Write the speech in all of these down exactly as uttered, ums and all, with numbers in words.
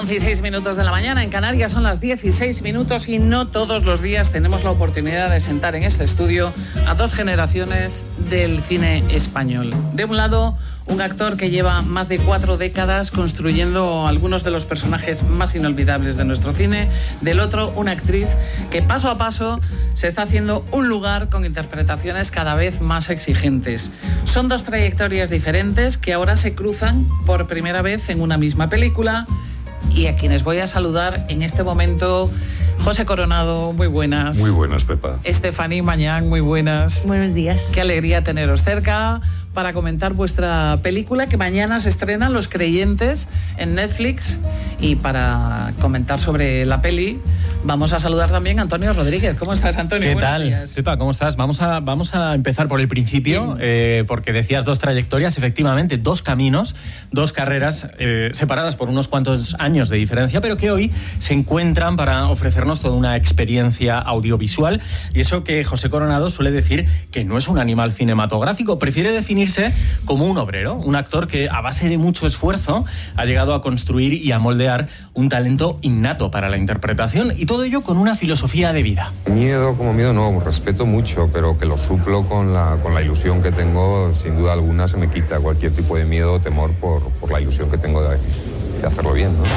once y seis minutos de la mañana, en Canarias son las dieciséis minutos y no todos los días tenemos la oportunidad de sentar en este estudio a dos generaciones del cine español. De un lado, un actor que lleva más de cuatro décadas construyendo algunos de los personajes más inolvidables de nuestro cine. Del otro, una actriz que paso a paso se está haciendo un lugar con interpretaciones cada vez más exigentes. Son dos trayectorias diferentes que ahora se cruzan por primera vez en una misma película y a quienes voy a saludar en este momento. José Coronado, muy buenas. Muy buenas, Pepa. Estefanía Mañán, muy buenas. Buenos días. Qué alegría teneros cerca para comentar vuestra película que mañana se estrena Los Creyentes en Netflix. Y para comentar sobre la peli vamos a saludar también a Antonio Rodríguez. ¿Cómo estás, Antonio? ¿Qué Buenos tal? días. Pepa, ¿cómo estás? Vamos a, vamos a empezar por el principio, eh, porque decías dos trayectorias, efectivamente, dos caminos, dos carreras eh, separadas por unos cuantos años de diferencia, pero que hoy se encuentran para ofrecernos toda una experiencia audiovisual. Y eso que José Coronado suele decir que no es un animal cinematográfico, prefiere definirse como un obrero, un actor que a base de mucho esfuerzo ha llegado a construir y a moldear un talento innato para la interpretación, y todo ello con una filosofía de vida. Miedo como miedo no, respeto mucho, pero que lo suplo con la, con la ilusión que tengo. Sin duda alguna se me quita cualquier tipo de miedo o temor por, por la ilusión que tengo de, de hacerlo bien, ¿no?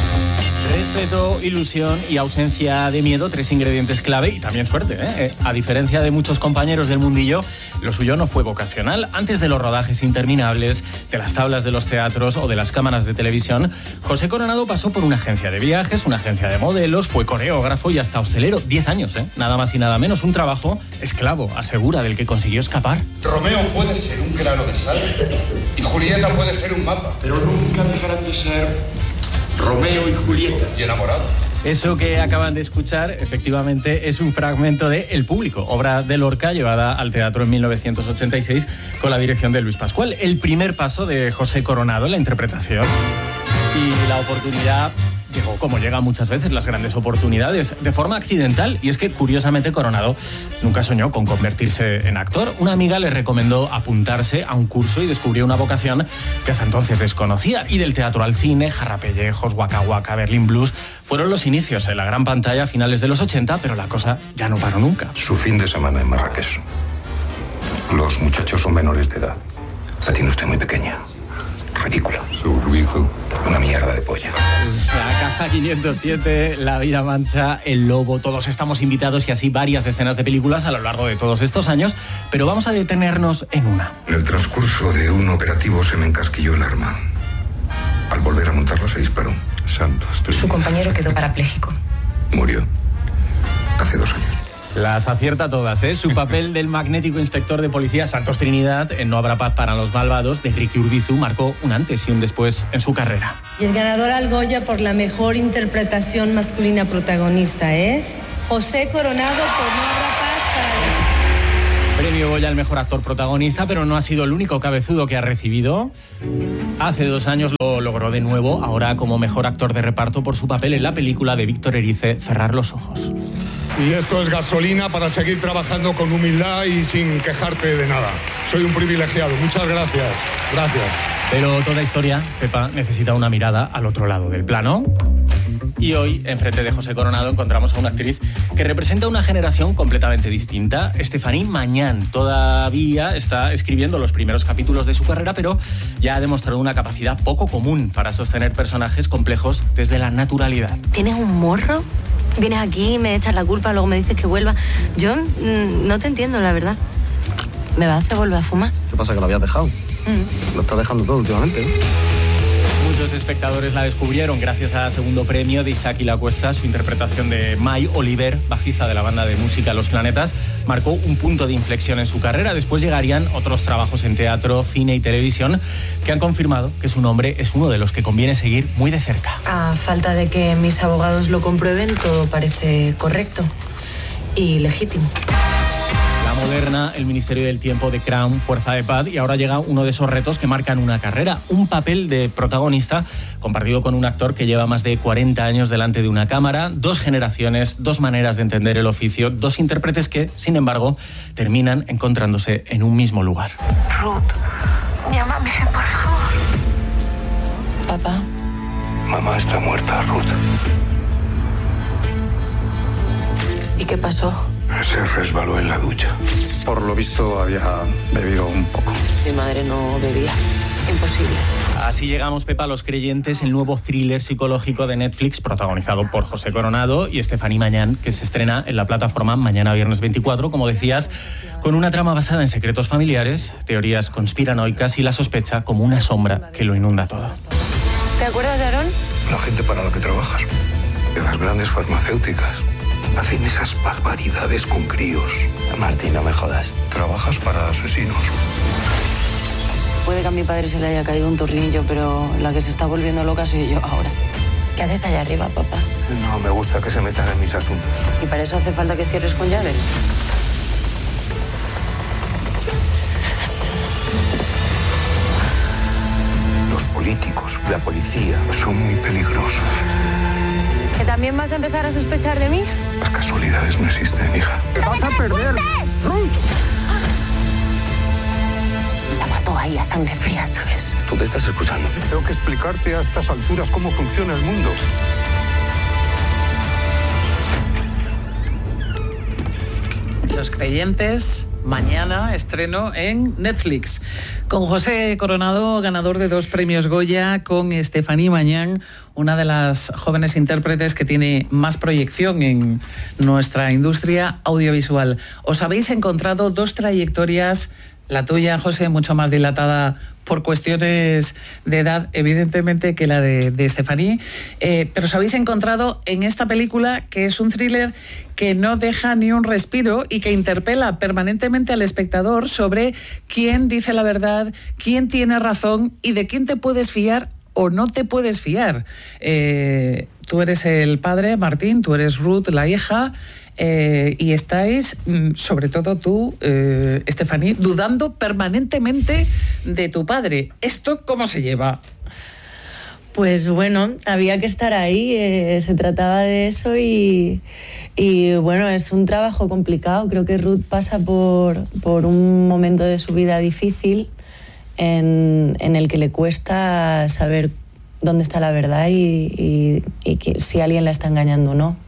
Respeto, ilusión y ausencia de miedo, tres ingredientes clave, y también suerte, ¿eh? A diferencia de muchos compañeros del mundillo, lo suyo no fue vocacional. Antes de los rodajes interminables, de las tablas de los teatros o de las cámaras de televisión, José Coronado pasó por una agencia de viajes, una agencia de modelos, fue coreógrafo y hasta hostelero. Diez años, ¿eh? Nada más y nada menos. Un trabajo esclavo, asegura, del que consiguió escapar. Romeo puede ser un grano de sal y Julieta puede ser un mapa, pero nunca dejarán de ser Romeo y Julieta y enamorados. Eso que acaban de escuchar, efectivamente, es un fragmento de El Público, obra de Lorca llevada al teatro en mil novecientos ochenta y seis con la dirección de Luis Pascual. El primer paso de José Coronado en la interpretación. Y la oportunidad llegó, como llega muchas veces las grandes oportunidades, de forma accidental. Y es que, curiosamente, Coronado nunca soñó con convertirse en actor. Una amiga le recomendó apuntarse a un curso y descubrió una vocación que hasta entonces desconocía. Y del teatro al cine, Jarrapellejos, Waka Waka, Berlín Blues, fueron los inicios en la gran pantalla a finales de los ochenta, pero la cosa ya no paró nunca. Su fin de semana en Marrakech. Los muchachos son menores de edad. La tiene usted muy pequeña. Ridícula. Su Urbizu. Una mierda de polla. La Caja quinientos siete, La vida mancha, El lobo, todos estamos invitados, y así varias decenas de películas a lo largo de todos estos años, pero vamos a detenernos en una. En el transcurso de un operativo se me encasquilló el arma. Al volver a montarlo se disparó. Santos. Su compañero quedó parapléjico. Murió. Hace dos años. Las acierta todas, ¿eh? Su papel del magnético inspector de policía Santos Trinidad en No habrá paz para los malvados, de Ricky Urbizu, marcó un antes y un después en su carrera. Y el ganador al Goya por la mejor interpretación masculina protagonista es José Coronado por No habrá paz para los... Premio Goya al mejor actor protagonista, pero no ha sido el único cabezudo que ha recibido. Hace dos años lo logró de nuevo, ahora como mejor actor de reparto por su papel en la película de Víctor Erice, Cerrar los ojos. Y esto es gasolina para seguir trabajando con humildad y sin quejarte de nada. Soy un privilegiado. Muchas gracias. Gracias. Pero toda historia, Pepa, necesita una mirada al otro lado del plano. Y hoy, enfrente de José Coronado, encontramos a una actriz que representa una generación completamente distinta. Estefanía Mañán todavía está escribiendo los primeros capítulos de su carrera, pero ya ha demostrado una capacidad poco común para sostener personajes complejos desde la naturalidad. ¿Tienes un morro? Vienes aquí, me echas la culpa, luego me dices que vuelva. Yo mmm, no te entiendo, la verdad. ¿Me vas a hacer volver a fumar? ¿Qué pasa, que lo habías dejado? Mm. Lo estás dejando todo últimamente, ¿eh? Muchos espectadores la descubrieron gracias al segundo premio de Isaac y la Cuesta. Su interpretación de Mai Oliver, bajista de la banda de música Los Planetas, marcó un punto de inflexión en su carrera. Después llegarían otros trabajos en teatro, cine y televisión que han confirmado que su nombre es uno de los que conviene seguir muy de cerca. A falta de que mis abogados lo comprueben, todo parece correcto y legítimo. La Moderna, El Ministerio del Tiempo, The Crown, Fuerza de Paz, y ahora llega uno de esos retos que marcan una carrera, un papel de protagonista compartido con un actor que lleva más de cuarenta años delante de una cámara, dos generaciones, dos maneras de entender el oficio, dos intérpretes que, sin embargo, terminan encontrándose en un mismo lugar. Ruth, llámame, por favor. Papá. Mamá está muerta, Ruth. ¿Y qué pasó? Se resbaló en la ducha. Por lo visto había bebido un poco. Mi madre no bebía. Imposible. Así llegamos, Pepa, a Los Creyentes, el nuevo thriller psicológico de Netflix, protagonizado por José Coronado y Estefanía Mañán, que se estrena en la plataforma mañana viernes veinticuatro, como decías, con una trama basada en secretos familiares, teorías conspiranoicas y la sospecha como una sombra que lo inunda todo. ¿Te acuerdas de Aarón? La gente para la que trabajas. En las grandes farmacéuticas. Hacen esas barbaridades con críos. Martín, no me jodas. Trabajas para asesinos. Puede que a mi padre se le haya caído un tornillo, pero la que se está volviendo loca soy yo ahora. ¿Qué haces allá arriba, papá? No me gusta que se metan en mis asuntos. ¿Y para eso hace falta que cierres con llave? Los políticos, la policía, son muy peligrosos. ¿Que también vas a empezar a sospechar de mí? Las casualidades no existen, hija. ¡Te vas a perder! ¡Ruth! La mató ahí a sangre fría, ¿sabes? Tú te estás escuchando. Tengo que explicarte a estas alturas cómo funciona el mundo. Los Creyentes, mañana estreno en Netflix. Con José Coronado, ganador de dos premios Goya, con Estefanía Mañán, una de las jóvenes intérpretes que tiene más proyección en nuestra industria audiovisual. Os habéis encontrado dos trayectorias, la tuya, José, mucho más dilatada por cuestiones de edad, evidentemente, que la de, de Estefanía, eh, pero os habéis encontrado en esta película, que es un thriller que no deja ni un respiro y que interpela permanentemente al espectador sobre quién dice la verdad, quién tiene razón y de quién te puedes fiar o no te puedes fiar. Eh, tú eres el padre, Martín, tú eres Ruth, la hija, eh, y estáis, sobre todo tú, eh, Estefanía, dudando permanentemente de tu padre. ¿Esto cómo se lleva? Pues bueno, había que estar ahí, eh, se trataba de eso y, y bueno, es un trabajo complicado. Creo que Ruth pasa por, por un momento de su vida difícil en, en el que le cuesta saber dónde está la verdad y, y, y que, si alguien la está engañando o no.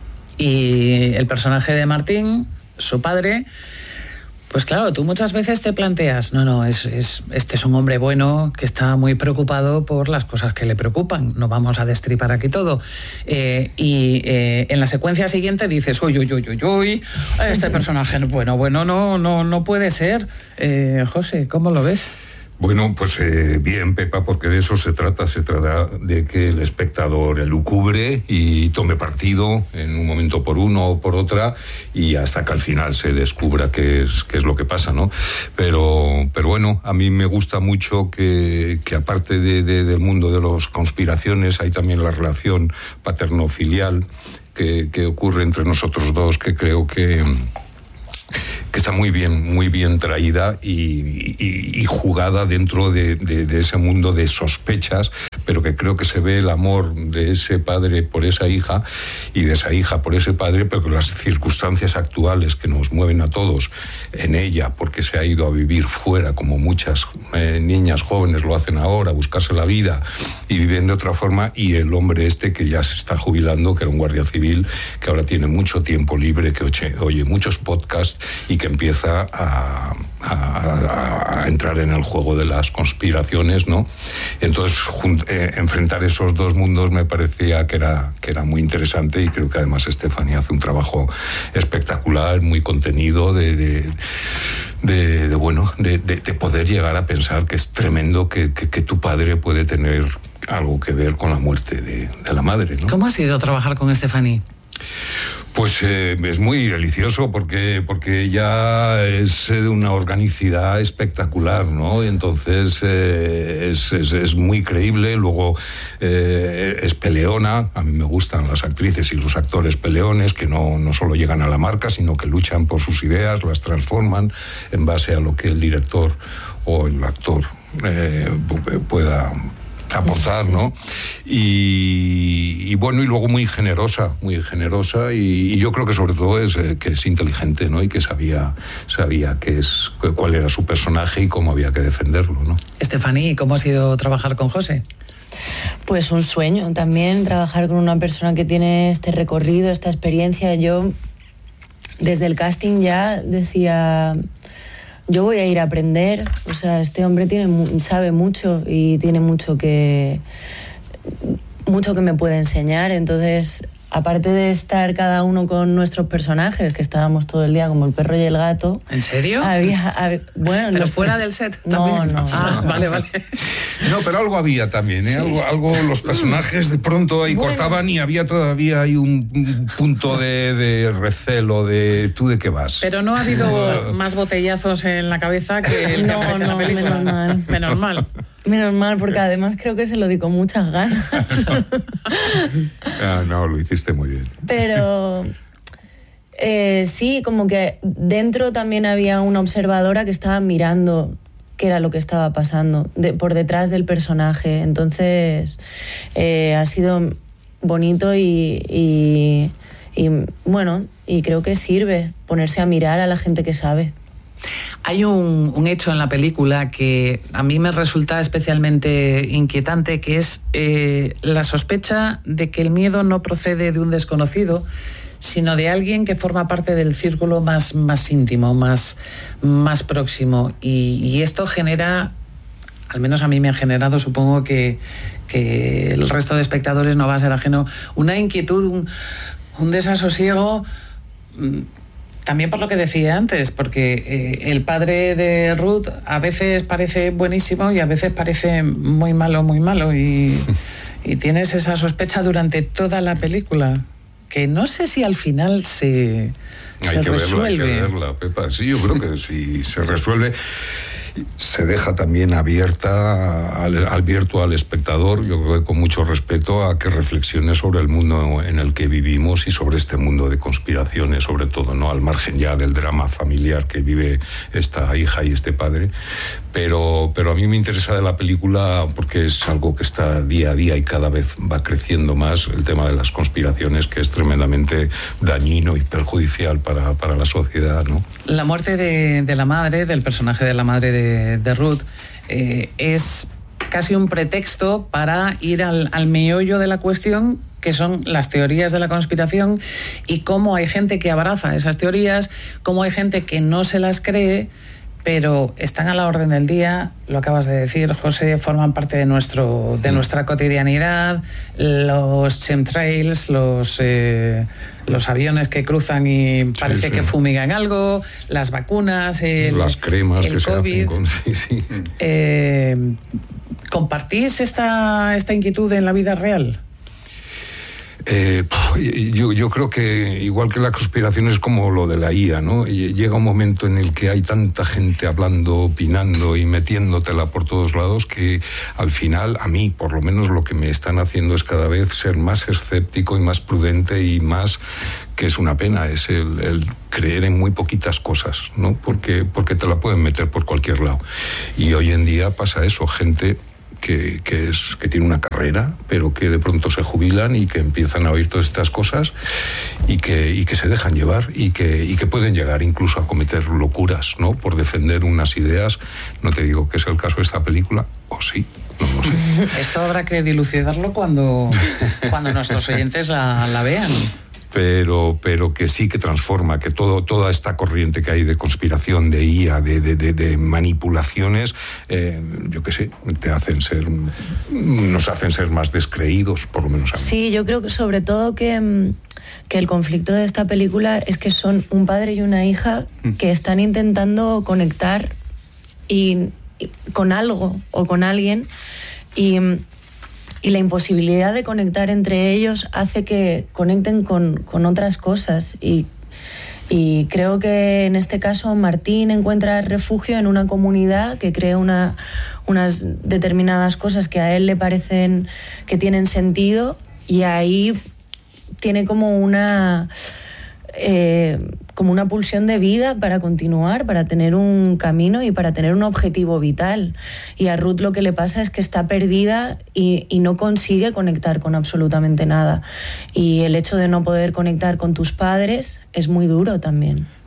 Y el personaje de Martín, su padre, pues claro, tú muchas veces te planteas, no, no, es, es, este es un hombre bueno que está muy preocupado por las cosas que le preocupan, no vamos a destripar aquí todo. Eh, y eh, en la secuencia siguiente dices, uy, uy, uy, uy, uy, este personaje, bueno, bueno, no, no, no puede ser. Eh, José, ¿cómo lo ves? Bueno, pues eh, bien, Pepa, porque de eso se trata. Se trata de que el espectador elucubre y tome partido en un momento por uno o por otra y hasta que al final se descubra qué es, qué es lo que pasa, ¿no? Pero, pero bueno, a mí me gusta mucho que, que aparte de, de, del mundo de las conspiraciones hay también la relación paterno-filial que, que ocurre entre nosotros dos, que creo que... que está muy bien, muy bien traída y, y, y jugada dentro de, de, de ese mundo de sospechas, pero que creo que se ve el amor de ese padre por esa hija y de esa hija por ese padre, pero que las circunstancias actuales que nos mueven a todos en ella, porque se ha ido a vivir fuera, como muchas eh, niñas jóvenes lo hacen ahora, buscarse la vida y viven de otra forma, y el hombre este que ya se está jubilando, que era un guardia civil, que ahora tiene mucho tiempo libre, que oye, oye muchos podcasts y que empieza a, a, a entrar en el juego de las conspiraciones, ¿no? Entonces, jun, eh, enfrentar esos dos mundos me parecía que era, que era muy interesante, y creo que además Estefanía hace un trabajo espectacular, muy contenido, de, de, de, de bueno, de, de, de poder llegar a pensar que es tremendo que, que, que tu padre puede tener algo que ver con la muerte de, de la madre, ¿no? ¿Cómo ha sido trabajar con Estefanía? Pues eh, es muy delicioso porque, porque ella es de una organicidad espectacular, ¿no? Y entonces eh, es, es, es muy creíble, luego eh, es peleona. A mí me gustan las actrices y los actores peleones que no, no solo llegan a la marca, sino que luchan por sus ideas, las transforman en base a lo que el director o el actor eh, pueda aportar, ¿no? Y, y bueno, y luego muy generosa, muy generosa, y, y yo creo que sobre todo es eh, que es inteligente, ¿no? Y que sabía, sabía qué es, cuál era su personaje y cómo había que defenderlo, ¿no? Estefanía, ¿cómo ha sido trabajar con José? Pues un sueño también, trabajar con una persona que tiene este recorrido, esta experiencia. Yo desde el casting ya decía, yo voy a ir a aprender, o sea, este hombre tiene, sabe mucho y tiene mucho que, mucho que me puede enseñar, entonces... Aparte de estar cada uno con nuestros personajes, que estábamos todo el día como el perro y el gato... ¿En serio? Había, había, bueno, ¿Pero los, fuera del set no, también? No, ah, no. vale, vale. No, pero algo había también, ¿eh? Sí. Algo, algo, los personajes de pronto ahí Bueno. cortaban y había todavía ahí un, un punto de, de recelo, de ¿tú de qué vas? Pero no ha habido más botellazos en la cabeza que el que No, aparece en la no, película. menos mal. Menos mal. Menos mal, porque además creo que se lo di con muchas ganas. Ah, no, lo hiciste muy bien. Pero eh, sí, como que dentro también había una observadora que estaba mirando qué era lo que estaba pasando de, por detrás del personaje. Entonces eh, ha sido bonito y, y, y bueno, y creo que sirve ponerse a mirar a la gente que sabe. Hay un, un hecho en la película que a mí me resulta especialmente inquietante, que es eh, la sospecha de que el miedo no procede de un desconocido, sino de alguien que forma parte del círculo más, más íntimo, más, más próximo. Y, y esto genera, al menos a mí me ha generado, supongo que, que el resto de espectadores no va a ser ajeno, una inquietud, un, un desasosiego... También por lo que decía antes, porque eh, el padre de Ruth a veces parece buenísimo y a veces parece muy malo, muy malo. Y, y tienes esa sospecha durante toda la película, que no sé si al final se, se hay que resuelve. Verla, hay que verla, Pepa. Sí, yo creo que si se resuelve... Se deja también abierta al, abierto al espectador, yo creo que con mucho respeto, a que reflexione sobre el mundo en el que vivimos y sobre este mundo de conspiraciones, sobre todo, ¿no? Al margen ya del drama familiar que vive esta hija y este padre. Pero, pero a mí me interesa de la película porque es algo que está día a día y cada vez va creciendo más, el tema de las conspiraciones, que es tremendamente dañino y perjudicial para, para la sociedad, ¿no? La muerte de, de la madre, del personaje de la madre de, de Ruth, eh, es casi un pretexto para ir al, al meollo de la cuestión, que son las teorías de la conspiración, y cómo hay gente que abraza esas teorías, cómo hay gente que no se las cree, pero están a la orden del día. Lo acabas de decir, José, forman parte de nuestro de nuestra cotidianidad. Los chemtrails, los eh, los aviones que cruzan y parece sí, sí. que fumigan algo, las vacunas, el, las cremas el que COVID. se hacen con... sí, sí. Eh, ¿Compartís esta, esta inquietud en la vida real? Eh, yo, yo creo que igual que la conspiración es como lo de la I A, ¿no? Llega un momento en el que hay tanta gente hablando, opinando y metiéndotela por todos lados que al final, a mí por lo menos, lo que me están haciendo es cada vez ser más escéptico y más prudente y más, que es una pena, es el, el creer en muy poquitas cosas, ¿no? Porque, porque te la pueden meter por cualquier lado. Y hoy en día pasa eso, gente... Que, que, es, que tiene una carrera, pero que de pronto se jubilan y que empiezan a oír todas estas cosas y que, y que se dejan llevar y que, y que pueden llegar incluso a cometer locuras, ¿no? Por defender unas ideas. No te digo que es el caso de esta película, o sí, no lo sé. Esto habrá que dilucidarlo cuando, cuando nuestros oyentes la, la vean. Pero, pero que sí que transforma, que todo, toda esta corriente que hay de conspiración, de I A, de, de, de, de manipulaciones, eh, yo qué sé, te hacen ser, nos hacen ser más descreídos, por lo menos a mí. Sí, yo creo que sobre todo que, que el conflicto de esta película es que son un padre y una hija que están intentando conectar y, y con algo o con alguien, y... Y la imposibilidad de conectar entre ellos hace que conecten con, con otras cosas. Y, y creo que en este caso Martín encuentra refugio en una comunidad que cree una, unas determinadas cosas que a él le parecen que tienen sentido, y ahí tiene como una... Eh, como una pulsión de vida para continuar, para tener un camino y para tener un objetivo vital. Y a Ruth lo que le pasa es que está perdida y, y no consigue conectar con absolutamente nada. Y el hecho de no poder conectar con tus padres es muy duro también.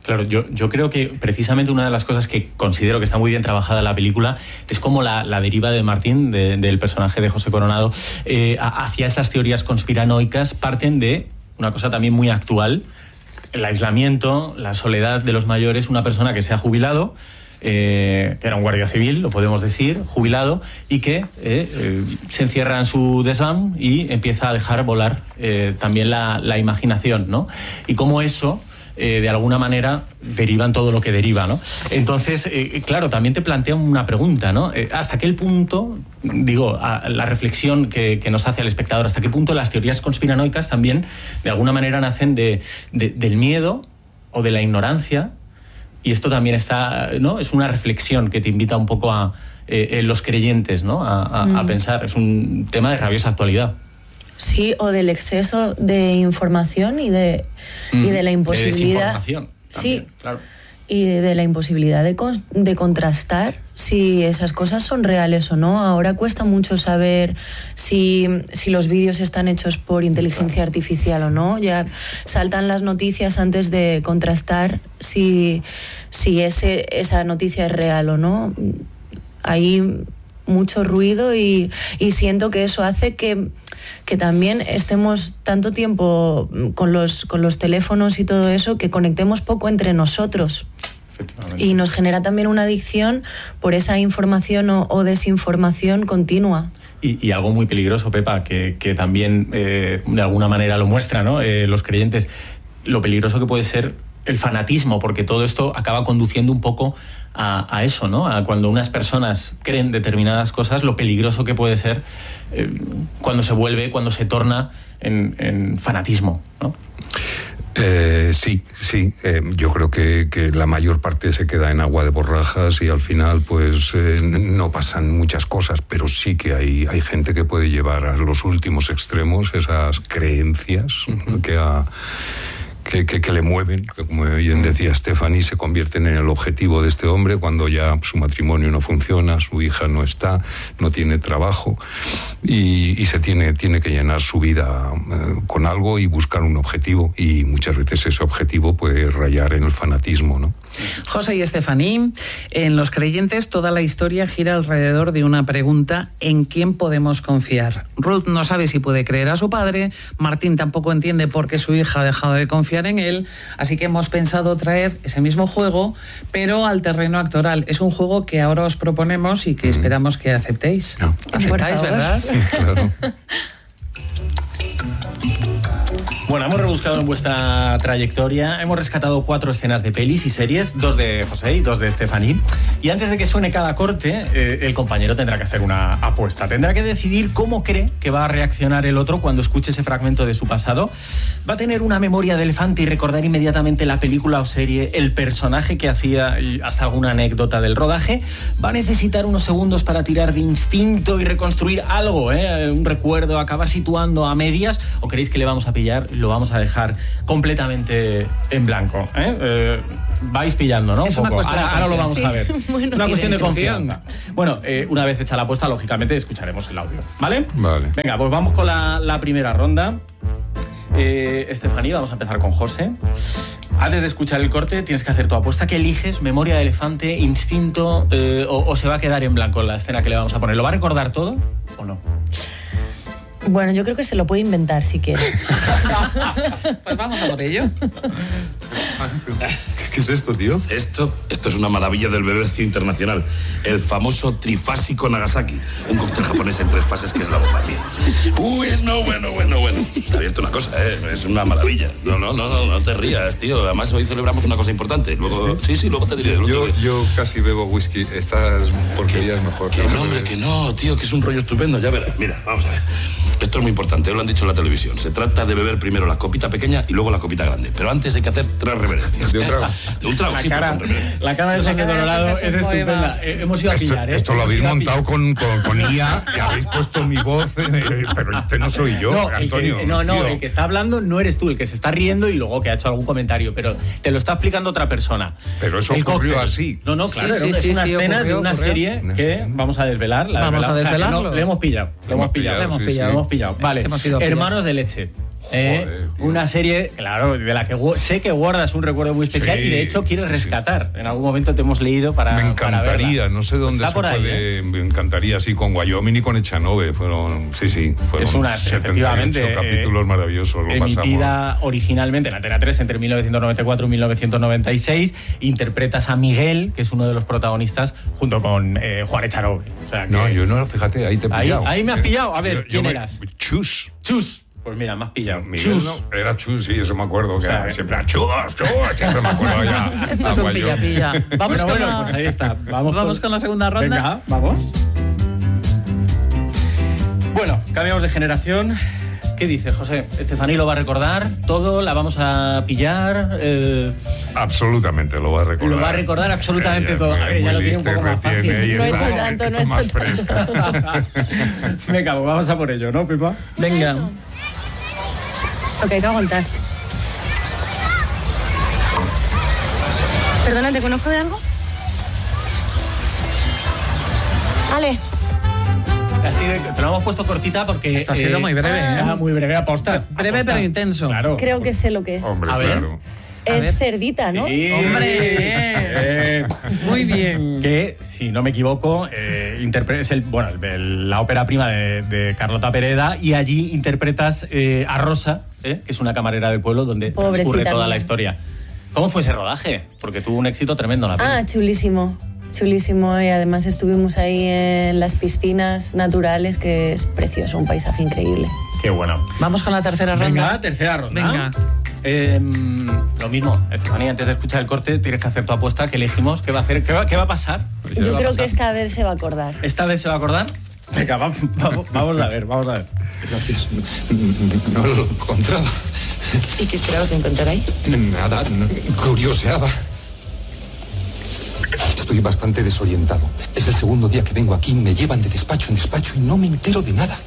Claro, yo, yo creo que precisamente una de las cosas que considero que está muy bien trabajada en la película es como la, la deriva de Martín, de, del personaje de José Coronado, eh, hacia esas teorías conspiranoicas parten de una cosa también muy actual, el aislamiento, la soledad de los mayores, una persona que se ha jubilado, Eh, que era un guardia civil, lo podemos decir, jubilado, y que eh, eh, se encierra en su desván y empieza a dejar volar eh, también la, la imaginación, ¿no? Y cómo eso, eh, de alguna manera, deriva en todo lo que deriva, ¿no? Entonces, eh, claro, también te plantea una pregunta, ¿no? Eh, ¿Hasta qué punto, digo, a, la reflexión que, que nos hace al espectador, hasta qué punto las teorías conspiranoicas también, de alguna manera, nacen de, de, del miedo o de la ignorancia? Y esto también está, ¿no? Es una reflexión que te invita un poco a eh, los creyentes, ¿no? A, a, mm. a pensar. Es un tema de rabiosa actualidad. Sí, o del exceso de información y de, mm. y de la imposibilidad. De desinformación también, sí, claro. Y de, de la imposibilidad de, con, de contrastar si esas cosas son reales o no. Ahora cuesta mucho saber si, si los vídeos están hechos por inteligencia artificial o no. Ya saltan las noticias antes de contrastar si, si ese, esa noticia es real o no. Hay mucho ruido y, y siento que eso hace que, que también estemos tanto tiempo con los, con los teléfonos y todo eso, que conectemos poco entre nosotros. Y nos genera también una adicción por esa información o, o desinformación continua. Y, y algo muy peligroso, Pepa, que, que también eh, de alguna manera lo muestra, ¿no? Eh, los creyentes, lo peligroso que puede ser el fanatismo, porque todo esto acaba conduciendo un poco a, a eso, ¿no? A cuando unas personas creen determinadas cosas, lo peligroso que puede ser eh, cuando se vuelve, cuando se torna en, en fanatismo, ¿no? Eh, sí, sí. Eh, yo creo que, que la mayor parte se queda en agua de borrajas y al final pues eh, no pasan muchas cosas, pero sí que hay, hay gente que puede llevar a los últimos extremos esas creencias uh-huh. que ha... Que, que, que le mueven, que como bien decía Stephanie, se convierten en el objetivo de este hombre cuando ya su matrimonio no funciona, su hija no está, no tiene trabajo y, y se tiene, tiene que llenar su vida eh, con algo y buscar un objetivo, y muchas veces ese objetivo puede rayar en el fanatismo, ¿no? José y Stephanie, en Los Creyentes toda la historia gira alrededor de una pregunta: ¿en quién podemos confiar? Ruth no sabe si puede creer a su padre, Martín tampoco entiende por qué su hija ha dejado de confiar en él, así que hemos pensado traer ese mismo juego, pero al terreno actoral. Es un juego que ahora os proponemos y que mm. esperamos que aceptéis. No. ¿Aceptáis, verdad? Claro. Bueno, hemos rebuscado en vuestra trayectoria, hemos rescatado cuatro escenas de pelis y series, dos de José y dos de Stephanie. Y antes de que suene cada corte, eh, el compañero tendrá que hacer una apuesta. Tendrá que decidir cómo cree que va a reaccionar el otro cuando escuche ese fragmento de su pasado. Va a tener una memoria de elefante y recordar inmediatamente la película o serie, el personaje que hacía y hasta alguna anécdota del rodaje. Va a necesitar unos segundos para tirar de instinto y reconstruir algo, ¿eh? Un recuerdo, acabar situando a medias. ¿O queréis que le vamos a pillar? Lo vamos a dejar completamente en blanco, ¿eh? Eh, vais pillando, ¿no? Es un poco. Una ahora, ahora lo vamos sí. a ver. Bueno, una cuestión de confianza. Bueno, eh, una vez hecha la apuesta, lógicamente escucharemos el audio, ¿vale? Vale. Venga, pues vamos con la, la primera ronda. Eh, Stephanie, vamos a empezar con José. Antes de escuchar el corte, tienes que hacer tu apuesta. ¿Qué eliges? ¿Memoria de elefante, instinto eh, o, o se va a quedar en blanco la escena que le vamos a poner? ¿Lo va a recordar todo o no? Bueno, yo creo que se lo puede inventar si quiere. Pues vamos a por ello. ¿Qué es esto, tío? Esto, esto es una maravilla del bebercio internacional. El famoso trifásico Nagasaki. Un cóctel japonés en tres fases que es la bomba, tío. Uy, no, bueno, bueno, bueno. Te advierto una cosa, ¿eh? Es una maravilla. No, no, no, no, no te rías, tío. Además, hoy celebramos una cosa importante. Luego, sí, sí, sí luego te diré. Luego yo, te diré. yo casi bebo whisky. Estas porquerías mejor. Que no, hombre, que no, tío, que es un rollo estupendo. Ya verás. Mira, vamos a ver. Esto es muy importante, lo han dicho en la televisión. Se trata de beber primero la copita pequeña y luego la copita grande. Pero antes hay que hacer tres reverencias. ¿De un trago? De un trago, la sí, cara, La cara de José Colorado es, es estupenda. Eh, hemos ido a esto, pillar, ¿eh? Esto lo hemos habéis montado con, con, con I A, que habéis puesto mi voz, eh, pero este no soy yo, no, Antonio. El que, no, no, tío. el que está hablando no eres tú, el que se está riendo y luego que ha hecho algún comentario, pero te lo está explicando otra persona. Pero eso el ocurrió cóctel. así. No, no, claro, Sí, sí, es sí, una sí, escena ocurrió, de una ocurrió. serie Una que serie. vamos a desvelar. La Vamos a desvelamos. O sea, que desvelarlo. no, le hemos pillado, le hemos pillado. Le hemos sí, pillado. sí. Le hemos pillado. Es Vale, que hemos ido a pillar. Hermanos de leche. Eh, Joder, una serie, claro, de la que gu- sé que guardas un recuerdo muy especial Sí, y de hecho quieres rescatar. En algún momento te hemos leído para. Me para encantaría, verla. no sé dónde Está se por ahí, puede. ¿eh? Me encantaría, sí, con Wyoming y con Echanove. Fueron, sí, sí, fueron Es una, setenta y ocho efectivamente, capítulos eh, maravillosos. Lo emitida pasamos. originalmente en Antena tres entre mil novecientos noventa y cuatro y mil novecientos noventa y seis. Interpretas a Miguel, que es uno de los protagonistas, junto con eh, Juan Echanove. O sea que- No, yo no, fíjate, ahí te he Ahí- pillado. ahí me has pillado. A ver, Yo- yo ¿quién me- eras? Chus. Chus. Pues mira, me has pillado. Miguel Chus. no, era Chus, sí, eso me acuerdo. Que sea, era siempre Chus, Chus, siempre me acuerdo ya. Esto es un Agua yo. pilla-pilla. Vamos, Bueno, con, bueno, la, pues ahí está. Vamos, vamos con la segunda ronda. Venga, vamos. Bueno, cambiamos de generación. ¿Qué dices, José? Estefaní lo va a recordar todo, la vamos a pillar. eh, Absolutamente, lo va a recordar. Lo va a recordar absolutamente Ella todo. es A ver, ya muy lo tiene un lista y poco más retiene, fácil. y No he está- hecho tanto, no he está más hecho tanto. fresca. Venga, pues vamos a por ello, ¿no, Pepa? Venga. Ok, hay que aguantar. Perdona, ¿te conozco de algo? Ale. Así de, te lo hemos puesto cortita porque. Esto ha sido muy breve, ¿eh? ah, muy breve, aposta. Breve aposta. pero intenso. Claro. Creo que sé lo que es. Hombre, A ver. claro. A ver. Es cerdita, ¿no? Sí. Hombre, Eh, muy bien. que, si no me equivoco, eh, interpre- es el, bueno, el- el- la ópera prima de, de Carlota Pereda y allí interpretas eh, a Rosa, eh, que es una camarera del pueblo donde Pobrecita transcurre toda mía. la historia. ¿Cómo fue ese rodaje? Porque tuvo un éxito tremendo la peli. Ah, chulísimo. Chulísimo. Y además estuvimos ahí en las piscinas naturales, que es precioso, un paisaje increíble. Qué bueno. Vamos con la tercera ronda. Venga, tercera ronda. Venga. Eh, lo mismo, Estefanía, antes de escuchar el corte tienes que hacer tu apuesta. ¿Qué elegimos? ¿Qué va a hacer? ¿Qué va, qué va a pasar? ¿Qué Yo va a creo que pasar? esta vez se va a acordar. ¿Esta vez se va a acordar? Venga, va- va- vamos a ver, vamos a ver. Gracias. No lo encontraba. ¿Y qué esperabas encontrar ahí? Nada, no, curioseaba. Estoy bastante desorientado. Es el segundo día que vengo aquí, me llevan de despacho en despacho y no me entero de nada.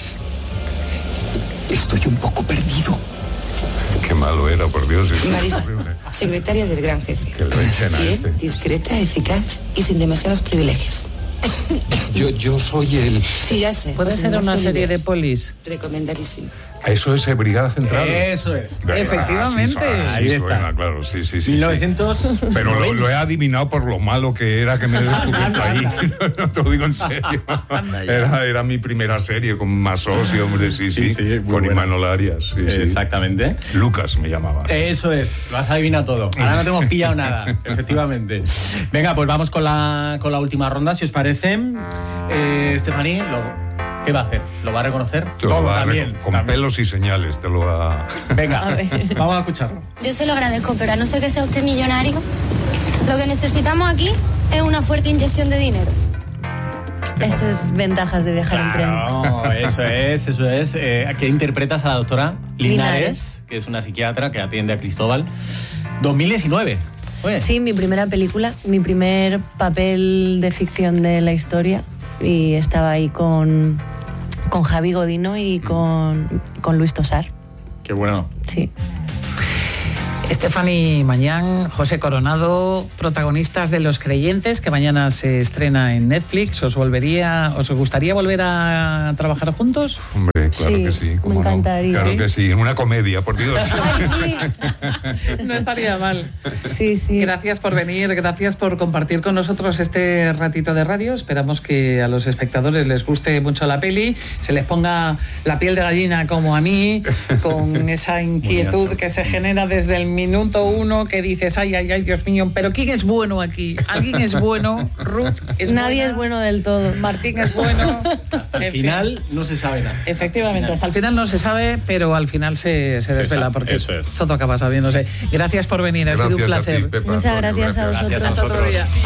Estoy un poco perdido. Qué malo era, por Dios. es Marisa, horrible. secretaria del gran jefe. Que lo echen a Bien, este. discreta, eficaz y sin demasiados privilegios. Yo, yo soy el... Sí, ya sé. ¿Puede José ser una Ignacio serie de Oliveros. polis? Recomendadísimo. Eso es eh, Brigada Central. Eso es. Venga, Efectivamente. así suena, Ahí así está. suena, claro, sí, sí, sí. mil sí. novecientos. Pero lo, lo he adivinado por lo malo que era que me he descubierto ahí. No te lo digo en serio. Anda ya. Era, era mi primera serie con Masós y hombre, sí, sí. Sí, sí, muy con buena. Imanol Arias. Sí, sí. Exactamente. Lucas me llamaba. Eso es, lo has adivinado todo. Ahora no te hemos pillado nada, efectivamente. Venga, pues vamos con la, con la última ronda, si os parece. Eh, Estefaní, lo- ¿qué va a hacer? ¿Lo va a reconocer? Te lo Todo va a también. rec- con también. pelos y señales te lo va a... Venga, A ver. vamos a escucharlo. Yo se lo agradezco, pero a no ser que sea usted millonario, lo que necesitamos aquí es una fuerte inyección de dinero. Esto es ventajas de viajar en tren. Claro, eso es, eso es. Eh, ¿Qué interpretas a la doctora Linares, Linares. que es una psiquiatra que atiende a Cristóbal? dos mil diecinueve. Oye, Sí, mi primera película, mi primer papel de ficción de la historia. Y estaba ahí con, con Javi Godino y con, con Luis Tosar. qué bueno. Sí. Stephanie Mañán, José Coronado, protagonistas de Los Creyentes, que mañana se estrena en Netflix. ¿Os volvería, os gustaría volver a trabajar juntos? Hombre, claro Sí, que sí. me ¿cómo no? encantaría. Claro ¿Sí? que sí. En una comedia, por Dios. Ay, No estaría mal. sí. Sí, sí. Gracias por venir, gracias por compartir con nosotros este ratito de radio. Esperamos que a los espectadores les guste mucho la peli, se les ponga la piel de gallina como a mí, con esa inquietud que se genera desde el minuto uno, que dices, ay, ay, ay, Dios mío, pero ¿quién es bueno aquí? ¿Alguien es bueno? ¿Ruth es Nadie buena? es bueno del todo. Martín es bueno. Al En fin. final no se sabe nada. Efectivamente, hasta el final no se sabe, pero al final se, se desvela, sabe, porque eso es. todo acaba sabiéndose. Gracias por venir, ha sido un Gracias a ti, placer. Pepa, Muchas Antonio, gracias a gracias. vosotros. Gracias a Hasta otro vosotros. día.